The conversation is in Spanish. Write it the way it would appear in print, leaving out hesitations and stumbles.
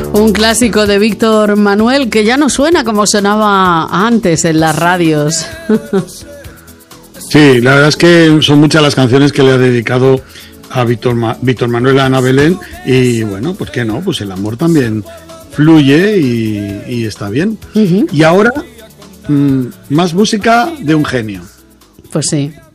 Un clásico de Víctor Manuel que ya no suena como sonaba antes en las radios. Sí, la verdad es que son muchas las canciones que le ha dedicado a Víctor Manuel, a Ana Belén, y bueno, ¿por qué no? Pues el amor también fluye y está bien. Y ahora, más música de un genio. Pues sí.